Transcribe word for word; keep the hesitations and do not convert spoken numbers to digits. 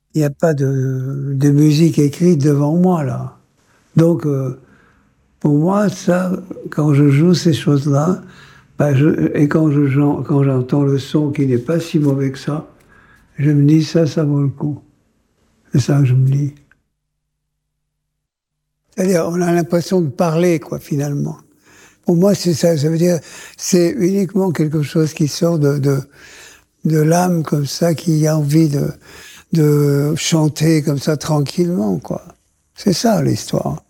Il n'y a pas de, de musique écrite devant moi, là. Donc, euh, pour moi, ça, quand je joue ces choses-là, ben je, et quand, je, quand j'entends le son qui n'est pas si mauvais que ça, je me dis, ça, ça vaut le coup. C'est ça que je me dis. C'est-à-dire, on a l'impression de parler, quoi, finalement. Pour moi, c'est ça. Ça veut dire, c'est uniquement quelque chose qui sort de, de, de l'âme, comme ça, qui a envie de, de chanter comme ça, tranquillement, quoi. C'est ça, l'histoire.